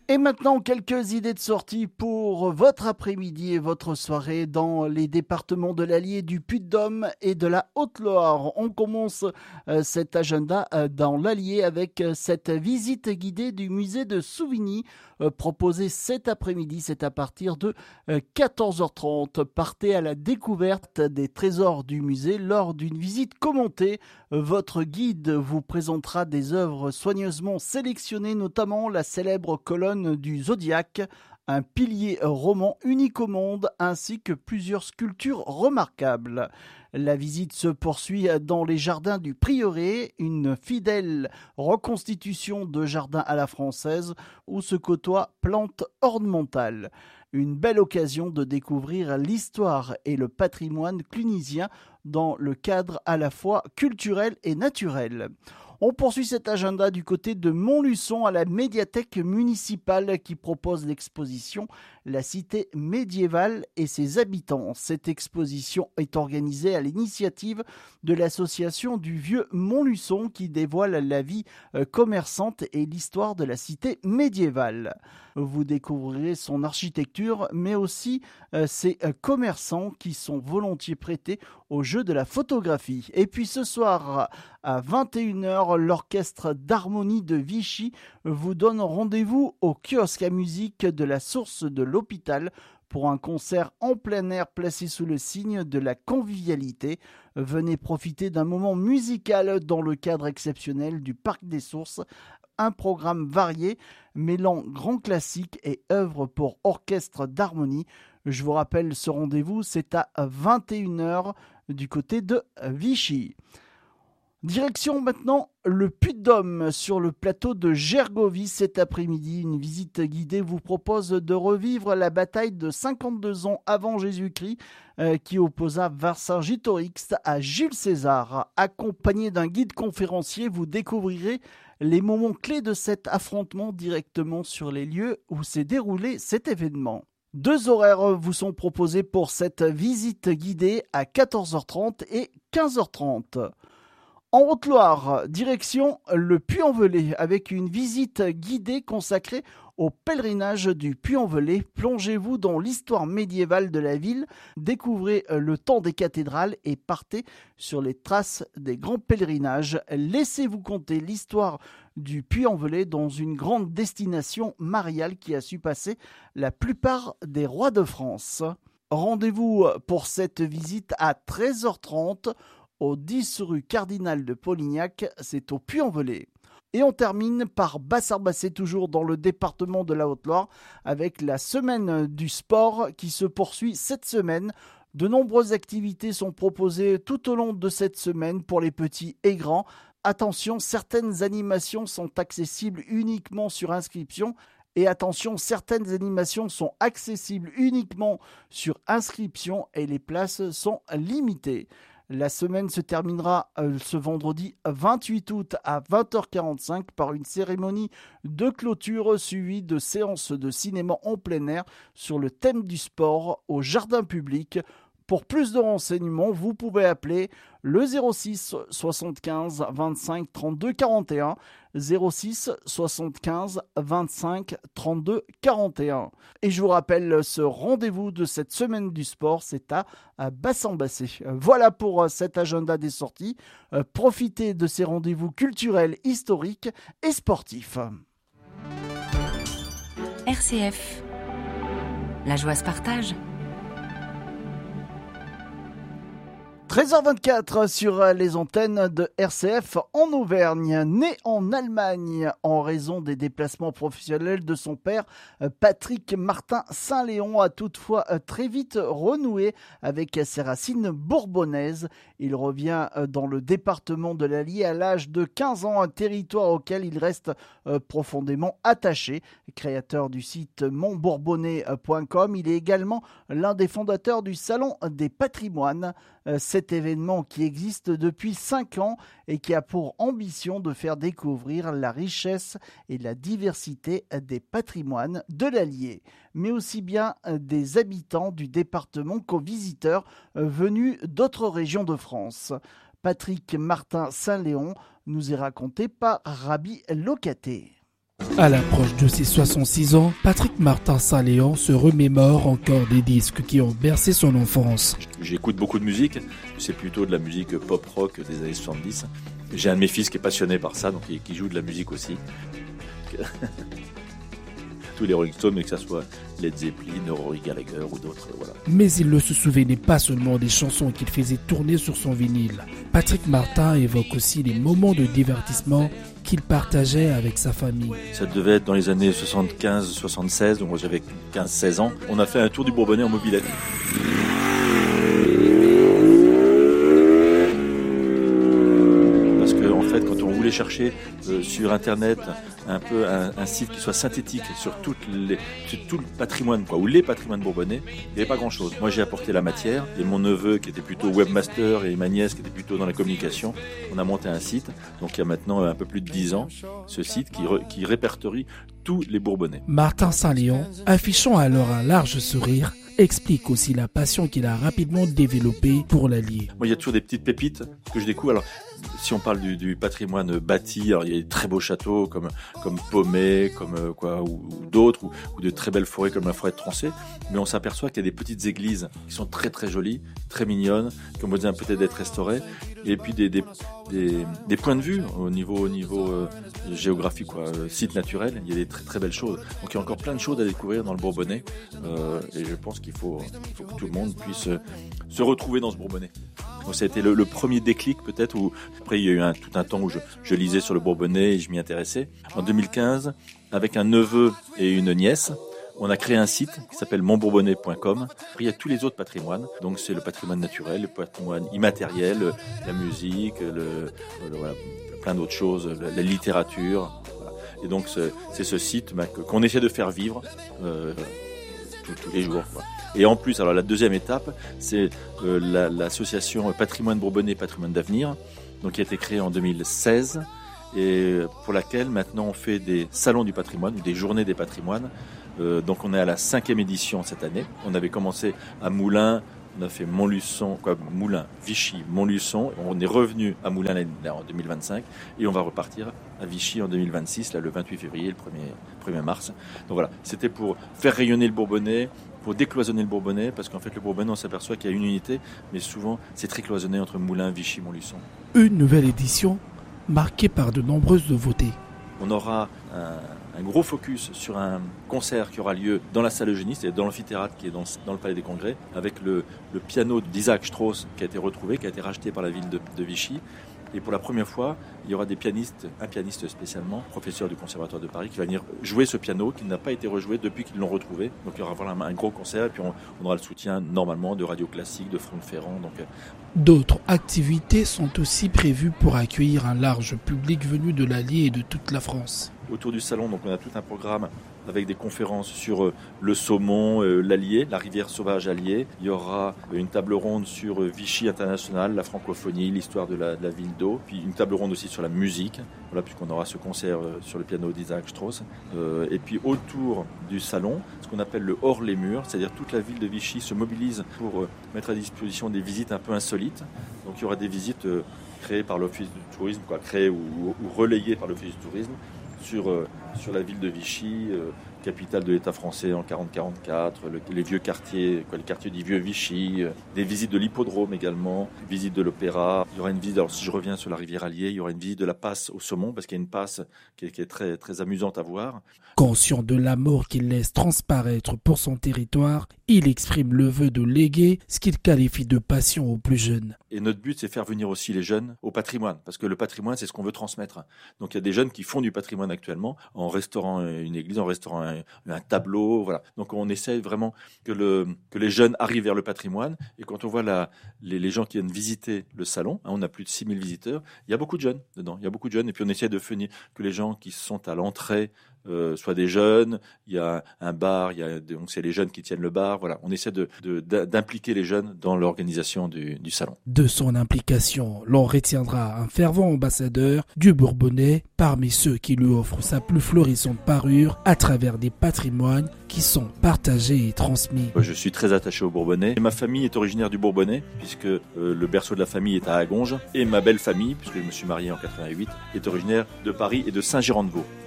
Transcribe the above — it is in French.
Et maintenant, quelques idées de sortie pour votre après-midi et votre soirée dans les départements de l'Allier, du Puy-de-Dôme et de la Haute-Loire. On commence cet agenda dans l'Allier avec cette visite guidée du musée de Souvigny proposée cet après-midi. C'est à partir de 14h30. Partez à la découverte des trésors du musée lors d'une visite commentée. Votre guide vous présentera des œuvres soigneusement sélectionnées, notamment la célèbre colonne du Zodiaque, un pilier roman unique au monde, ainsi que plusieurs sculptures remarquables. La visite se poursuit dans les jardins du Prieuré, une fidèle reconstitution de jardin à la française où se côtoient plantes ornementales. Une belle occasion de découvrir l'histoire et le patrimoine clunisien dans le cadre à la fois culturel et naturel. On poursuit cet agenda du côté de Montluçon à la médiathèque municipale qui propose l'exposition La cité médiévale et ses habitants. Cette exposition est organisée à l'initiative de l'association du Vieux Montluçon qui dévoile la vie commerçante et l'histoire de la cité médiévale. Vous découvrirez son architecture, mais aussi ses commerçants qui sont volontiers prêtés au jeu de la photographie. Et puis ce soir, à 21h, l'orchestre d'harmonie de Vichy vous donne rendez-vous au kiosque à musique de la Source de l'Hôpital pour un concert en plein air placé sous le signe de la convivialité. Venez profiter d'un moment musical dans le cadre exceptionnel du Parc des Sources. Un programme varié mêlant grands classiques et œuvres pour orchestre d'harmonie. Je vous rappelle ce rendez-vous, c'est à 21h du côté de Vichy. Direction maintenant le Puy-de-Dôme sur le plateau de Gergovie cet après-midi. Une visite guidée vous propose de revivre la bataille de 52 ans avant Jésus-Christ qui opposa Vercingétorix à Jules César. Accompagné d'un guide conférencier, vous découvrirez les moments clés de cet affrontement directement sur les lieux où s'est déroulé cet événement. Deux horaires vous sont proposés pour cette visite guidée à 14h30 et 15h30. En Haute-Loire, direction le Puy-en-Velay avec une visite guidée consacrée au pèlerinage du Puy-en-Velay. Plongez-vous dans l'histoire médiévale de la ville, découvrez le temps des cathédrales et partez sur les traces des grands pèlerinages. Laissez-vous conter l'histoire du Puy-en-Velay dans une grande destination mariale qui a su passer la plupart des rois de France. Rendez-vous pour cette visite à 13h30 au 10 rue Cardinal de Polignac, c'est au Puy-en-Velay. Et on termine par Bassart-Bassée, toujours dans le département de la Haute-Loire, avec la semaine du sport qui se poursuit cette semaine. De nombreuses activités sont proposées tout au long de cette semaine pour les petits et grands. Attention, certaines animations sont accessibles uniquement sur inscription. Et attention, certaines animations sont accessibles uniquement sur inscription et les places sont limitées. La semaine se terminera ce vendredi 28 août à 20h45 par une cérémonie de clôture suivie de séances de cinéma en plein air sur le thème du sport au jardin public. Pour plus de renseignements, vous pouvez appeler le 06 75 25 32 41, 06 75 25 32 41. Et je vous rappelle, ce rendez-vous de cette semaine du sport, c'est à Bassant-Bassée. Voilà pour cet agenda des sorties. Profitez de ces rendez-vous culturels, historiques et sportifs. RCF, la joie se partage. 13h24 sur les antennes de RCF en Auvergne. Né en Allemagne en raison des déplacements professionnels de son père, Patrick Martin Saint-Léon a toutefois très vite renoué avec ses racines bourbonnaises. Il revient dans le département de l'Allier à l'âge de 15 ans, un territoire auquel il reste profondément attaché. Créateur du site montbourbonnais.com, il est également l'un des fondateurs du Salon des patrimoines. Cet événement qui existe depuis 5 ans et qui a pour ambition de faire découvrir la richesse et la diversité des patrimoines de l'Allier, mais aussi bien des habitants du département qu'aux visiteurs venus d'autres régions de France. Patrick Martin Saint-Léon nous est raconté par Rabi Locaté. À l'approche de ses 66 ans, Patrick Martin Saint-Léon se remémore encore des disques qui ont bercé son enfance. J'écoute beaucoup de musique, c'est plutôt de la musique pop-rock des années 70. J'ai un de mes fils qui est passionné par ça, donc qui joue de la musique aussi. Tous les Rolling Stones, mais que ça soit Led Zeppelin, Rory Gallagher ou d'autres, voilà. Mais il ne se souvenait pas seulement des chansons qu'il faisait tourner sur son vinyle. Patrick Martin évoque aussi les moments de divertissement qu'il partageait avec sa famille. Ça devait être dans les années 75-76, donc moi j'avais 15-16 ans. On a fait un tour du Bourbonnais en mobilette. Chercher sur internet un peu un site qui soit synthétique sur tout le patrimoine, ou les patrimoines bourbonnais, il n'y avait pas grand chose. Moi j'ai apporté la matière et mon neveu qui était plutôt webmaster et ma nièce qui était plutôt dans la communication, on a monté un site, donc il y a maintenant un peu plus de 10 ans, ce site qui répertorie tous les Bourbonnais. Martin Saint-Léon, affichant alors un large sourire, explique aussi la passion qu'il a rapidement développée pour l'Allier. Moi, il y a toujours des petites pépites que je découvre. Alors, si on parle du patrimoine bâti, alors il y a des très beaux châteaux comme Pommet, ou d'autres, ou de très belles forêts comme la forêt de Trancé. Mais on s'aperçoit qu'il y a des petites églises qui sont très très jolies, très mignonnes, qui ont besoin peut-être d'être restaurées. Et puis des points de vue au niveau géographique, site naturel, il y a des très très belles choses. Donc il y a encore plein de choses à découvrir dans le Bourbonnais. Et je pense qu'il faut que tout le monde puisse se retrouver dans ce Bourbonnais. Donc ça a été le premier déclic peut-être, où après il y a eu tout un temps où je lisais sur le Bourbonnais et je m'y intéressais. En 2015, avec un neveu et une nièce, on a créé un site qui s'appelle monbourbonnais.com. Il y a tous les autres patrimoines. Donc c'est le patrimoine naturel, le patrimoine immatériel, la musique, plein d'autres choses, la littérature. Voilà. Et donc c'est ce site qu'on essaie de faire vivre tous les jours, quoi. Et en plus, alors la deuxième étape, c'est l'association Patrimoine Bourbonnais, Patrimoine d'Avenir, donc qui a été créée en 2016 et pour laquelle maintenant on fait des salons du patrimoine ou des journées des patrimoines. Donc on est à la 5e édition cette année. On avait commencé à Moulins, on a fait Montluçon, Moulins, Vichy, Montluçon. On est revenu à Moulins en 2025 et on va repartir à Vichy en 2026, le 28 février, le 1er mars. Donc voilà, c'était pour faire rayonner le Bourbonnais, pour décloisonner le Bourbonnais, parce qu'en fait le Bourbonnais, on s'aperçoit qu'il y a une unité, mais souvent c'est très cloisonné entre Moulins, Vichy, Montluçon. Une nouvelle édition marquée par de nombreuses nouveautés. On aura un gros focus sur un concert qui aura lieu dans la salle Eugénie, c'est dans l'amphithéâtre qui est dans le Palais des Congrès, avec le piano d'Isaac Strauss qui a été retrouvé, qui a été racheté par la ville de Vichy. Et pour la première fois, il y aura un pianiste spécialement, professeur du Conservatoire de Paris, qui va venir jouer ce piano qui n'a pas été rejoué depuis qu'ils l'ont retrouvé. Donc il y aura vraiment un gros concert et puis on aura le soutien normalement de Radio Classique, de Franck Ferrand. D'autres activités sont aussi prévues pour accueillir un large public venu de l'Allier et de toute la France. Autour du salon, donc on a tout un programme avec des conférences sur le saumon, l'Allier, la rivière sauvage Allier. Il y aura une table ronde sur Vichy International, la francophonie, l'histoire de la ville d'eau. Puis une table ronde aussi sur la musique, voilà, puisqu'on aura ce concert sur le piano d'Isaac Strauss. Et puis autour du salon, ce qu'on appelle le hors les murs, c'est-à-dire toute la ville de Vichy se mobilise pour mettre à disposition des visites un peu insolites. Donc il y aura des visites créées par l'Office du tourisme, créées ou relayées par l'Office du tourisme, sur la ville de Vichy, capitale de l'État français en 40-44, les vieux quartiers, le quartier du vieux Vichy, des visites de l'hippodrome également, visite de l'opéra. Il y aura une visite, alors si je reviens sur la rivière Allier, il y aura une visite de la passe au saumon, parce qu'il y a une passe qui est très, très amusante à voir. Conscient de l'amour qu'il laisse transparaître pour son territoire, il exprime le vœu de léguer ce qu'il qualifie de passion aux plus jeunes. Et notre but, c'est faire venir aussi les jeunes au patrimoine, parce que le patrimoine, c'est ce qu'on veut transmettre. Donc il y a des jeunes qui font du patrimoine actuellement, en restaurant une église, en restaurant un tableau, voilà. Donc on essaie vraiment que les jeunes arrivent vers le patrimoine, et quand on voit les gens qui viennent visiter le salon, on a plus de 6000 visiteurs, il y a beaucoup de jeunes dedans, et puis on essaie de faire que les gens qui sont à l'entrée soient des jeunes, il y a un bar, donc c'est les jeunes qui tiennent le bar, voilà. On essaie d'impliquer les jeunes dans l'organisation du salon. De son implication, l'on retiendra un fervent ambassadeur du Bourbonnais parmi ceux qui lui offrent sa plus florissante parure à travers des patrimoines qui sont partagés et transmis. Je suis très attaché au Bourbonnais. Et ma famille est originaire du Bourbonnais, puisque le berceau de la famille est à Agonge, et ma belle famille, puisque je me suis marié en 88, est originaire de Paris et de Saint-Girand-de-Vaux.